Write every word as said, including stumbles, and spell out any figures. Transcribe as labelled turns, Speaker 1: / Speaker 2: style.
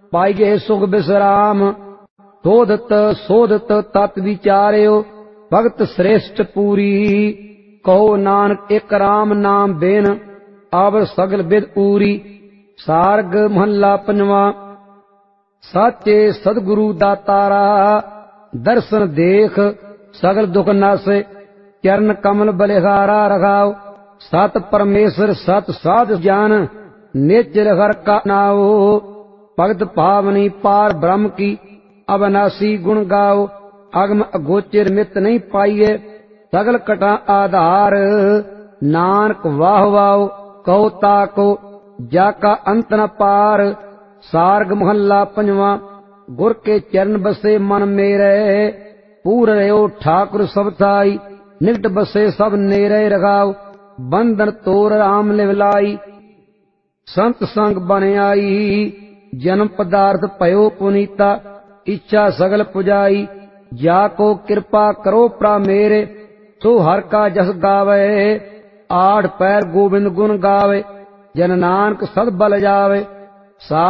Speaker 1: पाइगे सुख विश्राम। शोधत शोधत तत् विचार्यो भगत श्रेष्ठ पूरी। कहो नानक एक राम नाम बेन आवर सगल विद पूरी। सारग महला पंजवा। साचे सदगुरु दातारा दर्शन देख सगल दुख नासे। चरण कमल बलिहारा रखाओ सत परमेश्वर सत साध ज्ञान निज हर का नाओ। भगत भावनी पार ब्रह्म की अविनाशी गुण गाओ। अगम अगोचर मित नहीं पाइए सगल कटा आधार। नानक वाह वाओ कहो ताको जाका अंत न पार। सारग महला पंजवा। गुर के चरण बसे मन मेरे पूर रहो ठाकुर सब थाई। निकट बसे सब नेरे रखाओ बंधन तोर राम लिवलाई। संत संग बन आई जन्म पदार्थ भयो पुनीता। इच्छा सगल पुजाई जाको कृपा करो प्रा मेरे। सो हर का जस गावे आठ पैर गोविंद गुण गावे। जन नानक सद बल जावे।